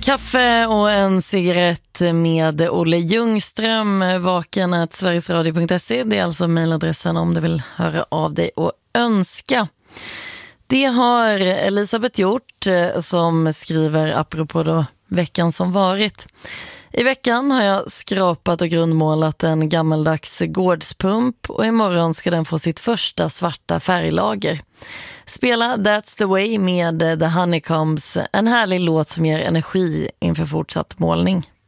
Kaffe och en cigarett med Olle Ljungström, vaken@sverigesradio.se. Det är alltså mejladressen om du vill höra av dig och önska. Det har Elisabeth gjort, som skriver apropå då veckan som varit. I veckan har jag skrapat och grundmålat en gammaldags gårdspump och imorgon ska den få sitt första svarta färglager. Spela That's the Way med The Honeycombs, en härlig låt som ger energi inför fortsatt målning.